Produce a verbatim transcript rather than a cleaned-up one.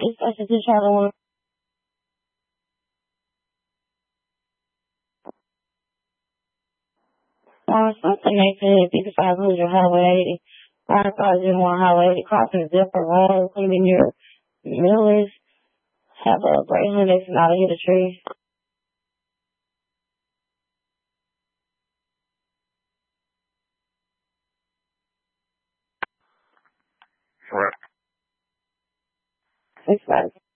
It's like a just trying to want uh, something they said fifty-five hundred Highway eighty. I thought just one Highway eighty crossing different roads, cleaning your millers, have a brake line that's not hit a tree. Right. It's like